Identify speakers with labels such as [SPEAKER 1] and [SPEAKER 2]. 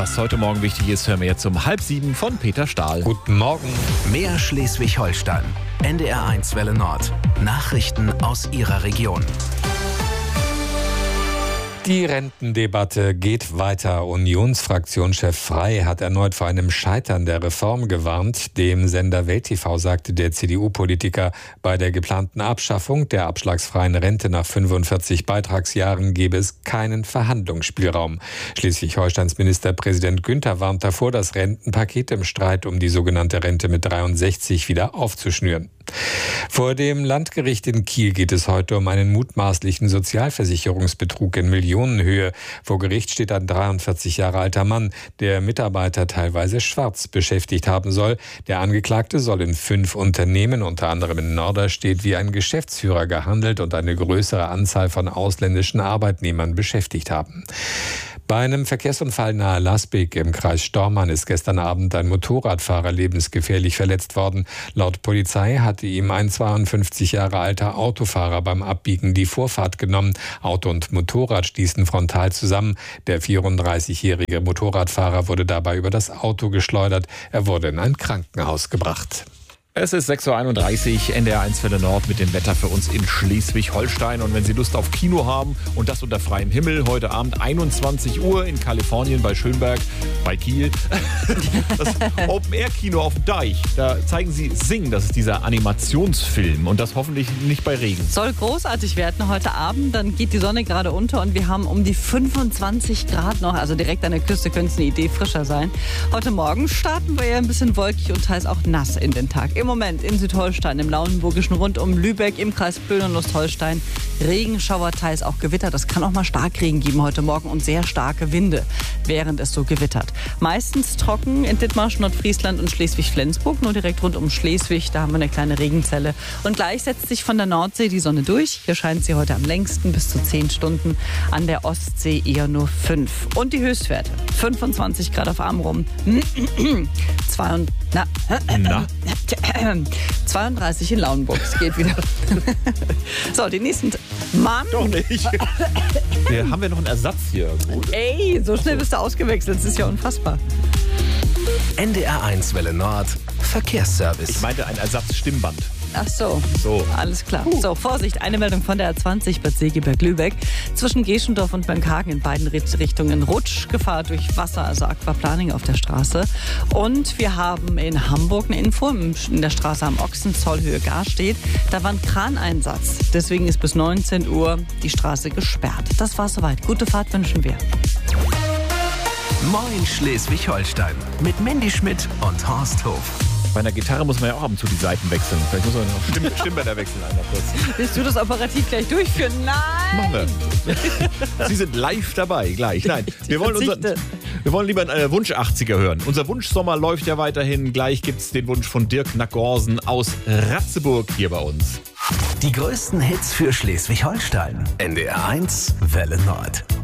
[SPEAKER 1] Was heute Morgen wichtig ist, hören wir jetzt um 6:30 von Peter Stahl.
[SPEAKER 2] Guten Morgen.
[SPEAKER 3] Mehr Schleswig-Holstein. NDR1 Welle Nord. Nachrichten aus Ihrer Region.
[SPEAKER 2] Die Rentendebatte geht weiter. Unionsfraktionschef Frey hat erneut vor einem Scheitern der Reform gewarnt. Dem Sender Welt TV sagte der CDU-Politiker, bei der geplanten Abschaffung der abschlagsfreien Rente nach 45 Beitragsjahren gebe es keinen Verhandlungsspielraum. Schleswig-Holsteins Ministerpräsident Günther warnt davor, das Rentenpaket im Streit um die sogenannte Rente mit 63 wieder aufzuschnüren. Vor dem Landgericht in Kiel geht es heute um einen mutmaßlichen Sozialversicherungsbetrug in Millionenhöhe. Vor Gericht steht ein 43 Jahre alter Mann, der Mitarbeiter teilweise schwarz beschäftigt haben soll. Der Angeklagte soll in 5 Unternehmen, unter anderem in Norderstedt, wie ein Geschäftsführer gehandelt und eine größere Anzahl von ausländischen Arbeitnehmern beschäftigt haben. Bei einem Verkehrsunfall nahe Lasbeek im Kreis Stormarn ist gestern Abend ein Motorradfahrer lebensgefährlich verletzt worden. Laut Polizei hatte ihm ein 52 Jahre alter Autofahrer beim Abbiegen die Vorfahrt genommen. Auto und Motorrad stießen frontal zusammen. Der 34-jährige Motorradfahrer wurde dabei über das Auto geschleudert. Er wurde in ein Krankenhaus gebracht.
[SPEAKER 1] Es ist 6:31 Uhr, NDR1 Welle Nord mit dem Wetter für uns in Schleswig-Holstein. Und wenn Sie Lust auf Kino haben und das unter freiem Himmel, heute Abend 21 Uhr in Kalifornien bei Schönberg, bei Kiel. Das Open-Air-Kino auf dem Deich. Da zeigen sie Sing, das ist dieser Animationsfilm. Und das hoffentlich nicht bei Regen.
[SPEAKER 4] Soll großartig werden heute Abend. Dann geht die Sonne gerade unter und wir haben um die 25 Grad noch. Also direkt an der Küste könnte es eine Idee frischer sein. Heute Morgen starten wir ja ein bisschen wolkig und teils auch nass in den Tag. Im Moment in Südholstein, im Lauenburgischen, rund um Lübeck, im Kreis Plön und Ostholstein Regenschauer, teils auch Gewitter. Das kann auch mal Starkregen geben heute Morgen und sehr starke Winde, während es so gewittert. Meistens trocken in Dithmarschen, Nordfriesland und Schleswig-Flensburg. Nur direkt rund um Schleswig, da haben wir eine kleine Regenzelle. Und gleich setzt sich von der Nordsee die Sonne durch. Hier scheint sie heute am längsten bis zu 10 Stunden. An der Ostsee eher nur 5. Und die Höchstwerte: 25 Grad auf Amrum, 32 in Lauenburg. Es geht wieder. So, die nächsten... Mann!
[SPEAKER 1] Doch nicht. Haben wir noch einen Ersatz hier?
[SPEAKER 4] Ey, so schnell bist du ausgewechselt. Das ist ja unfassbar.
[SPEAKER 3] NDR1 Welle Nord. Verkehrsservice.
[SPEAKER 1] Ich meinte ein Ersatzstimmband.
[SPEAKER 4] Ach so.
[SPEAKER 1] So.
[SPEAKER 4] Alles klar. So, Vorsicht, eine Meldung von der A20 Bad Segeberg-Lübeck. Zwischen Geschendorf und Benkhagen in beiden Richtungen Rutschgefahr durch Wasser, also Aquaplaning auf der Straße. Und wir haben in Hamburg eine Info, in der Straße am Ochsenzoll Höhe Garstedt. Da war ein Kraneinsatz. Deswegen ist bis 19 Uhr die Straße gesperrt. Das war's soweit. Gute Fahrt wünschen wir.
[SPEAKER 3] Moin Schleswig-Holstein. Mit Mandy Schmidt und Horst Hof.
[SPEAKER 1] Bei einer Gitarre muss man ja auch ab und zu die Seiten wechseln. Vielleicht muss man noch Stimmbänder wechseln einmal kurz.
[SPEAKER 4] Willst du das operativ gleich durchführen? Nein!
[SPEAKER 1] Machen wir. Sie sind live dabei, gleich. Nein, wir wollen lieber einen Wunsch 80er hören. Unser Wunschsommer läuft ja weiterhin. Gleich gibt es den Wunsch von Dirk Nackgorsen aus Ratzeburg hier bei uns.
[SPEAKER 3] Die größten Hits für Schleswig-Holstein. NDR1 Welle Nord.